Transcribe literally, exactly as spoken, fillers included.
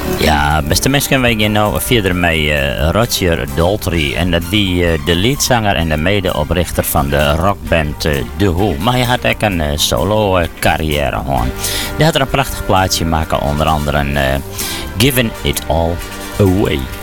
Ja, beste mensen, wij gaan nou verder met uh, Roger Daltrey. En dat die uh, de leadzanger en de medeoprichter van de rockband uh, The Who. Maar hij had ook een uh, solo uh, carrière gewoon. Die had er een prachtig plaatje maken, onder andere uh, Giving It All Away.